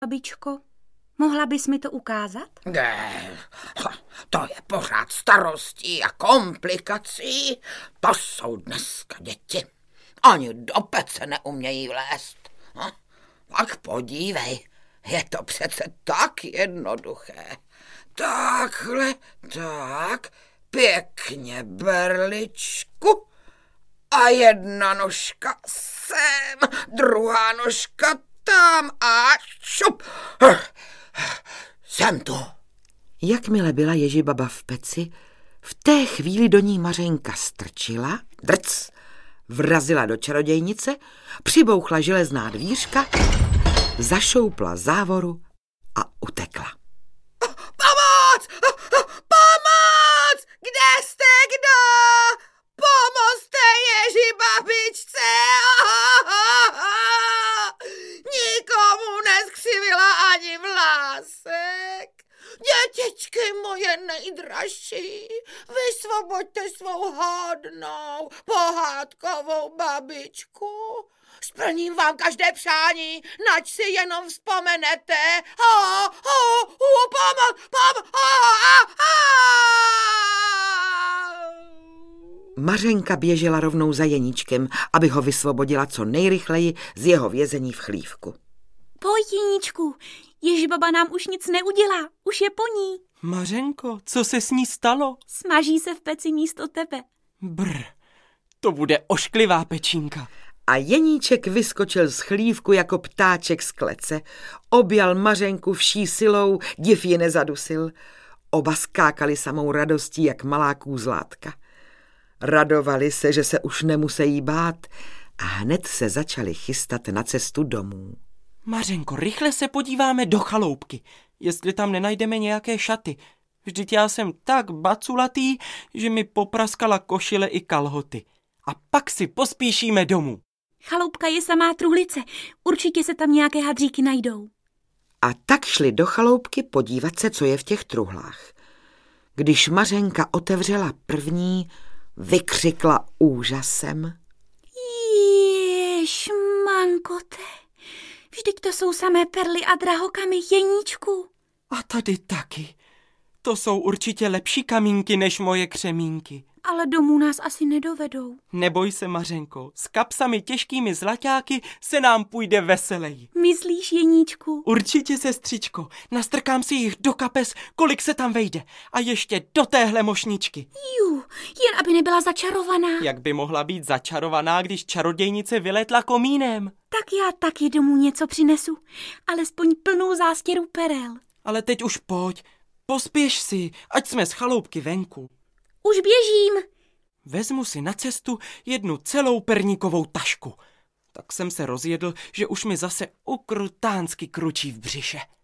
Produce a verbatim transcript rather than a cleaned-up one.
Babičko, mohla bys mi to ukázat? Ne, to je pořád starostí a komplikací. To jsou dneska děti. Ani do pece neumějí vlézt. Tak podívej, je to přece tak jednoduché. Takhle, tak, pěkně berličku a jedna nožka sem, druhá nožka tam a šup. Jsem tu. Jakmile byla Ježibaba v peci, v té chvíli do ní Mařenka strčila, drc, vrazila do čarodějnice, přibouchla železná dvířka, zašoupla závoru a utekla. Pomoc! Pomoc! Kde jste, kdo? Pomozte Ježibabičce! Nikomu neskřivila ani vlásek. Dětičky moje nejdražší, vysvoboďte svou hodnou, pohádkovou babičku. Splním vám každé přání, nač si jenom vzpomenete. Ho, ho, ho, pomoc, pomoc, ho, ho, ho. Mařenka běžela rovnou za Jeníčkem, aby ho vysvobodila co nejrychleji z jeho vězení v chlívku. Pojď, Jeníčku, Ježibaba nám už nic neudělá, už je po ní. Mařenko, co se s ní stalo? Smaží se v peci místo tebe. Brr, to bude ošklivá pečínka. A Jeníček vyskočil z chlívku jako ptáček z klece, objal Mařenku vší silou, div ji nezadusil. Oba skákali samou radostí, jak malá kůzlátka. Radovali se, že se už nemusejí bát a hned se začali chystat na cestu domů. Mařenko, rychle se podíváme do chaloupky, jestli tam nenajdeme nějaké šaty. Vždyť já jsem tak baculatý, že mi popraskala košile i kalhoty. A pak si pospíšíme domů. Chaloupka je samá truhlice, určitě se tam nějaké hadříky najdou. A tak šli do chaloupky podívat se, co je v těch truhlách. Když Mařenka otevřela první, vykřikla úžasem. Ježmankote, vždyť to jsou samé perly a drahokamy, Jeníčku. A tady taky. To jsou určitě lepší kamínky než moje křemínky. Ale domů nás asi nedovedou. Neboj se, Mařenko, s kapsami těžkými zlaťáky se nám půjde veseleji. Myslíš, Jeníčku? Určitě, sestřičko, nastrkám si jich do kapes, kolik se tam vejde. A ještě do téhle mošničky. Jú, jen aby nebyla začarovaná. Jak by mohla být začarovaná, když čarodějnice vyletla komínem? Tak já taky domů něco přinesu, alespoň plnou zástěru perel. Ale teď už pojď, pospěš si, ať jsme z chaloupky venku. Už běžím. Vezmu si na cestu jednu celou perníkovou tašku. Tak jsem se rozjedl, že už mi zase ukrutánsky kručí v břiše.